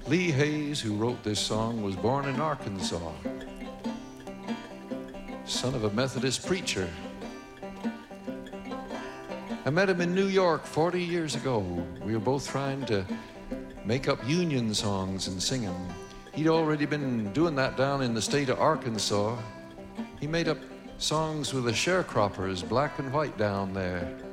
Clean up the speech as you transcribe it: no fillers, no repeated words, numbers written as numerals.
Lee Hayes, who wrote this song, was born in Arkansas, son of a Methodist preacher. I met him in New York 40 years ago. We were both trying to make up Union songs and sing them. He'd already been doing that down in the state of Arkansas. He made up songs with the sharecroppers, black and white, down there.